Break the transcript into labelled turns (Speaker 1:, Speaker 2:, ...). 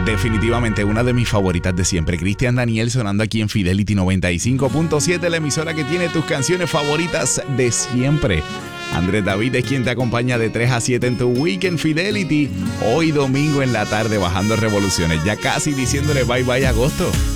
Speaker 1: Definitivamente una de mis favoritas de siempre. Cristian Daniel sonando aquí en Fidelity 95.7, la emisora que tiene tus canciones favoritas de siempre. Andrés David es quien te acompaña de 3 a 7 en tu Weekend Fidelity. Hoy domingo en la tarde bajando revoluciones, ya casi diciéndole bye bye agosto.